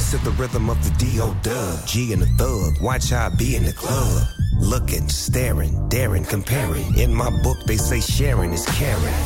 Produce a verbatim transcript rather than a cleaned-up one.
dance to the rhythm of the D O Dub. G and the thug, watch how I be in the club. Looking, staring, daring, comparing. In my book, they say sharing is caring.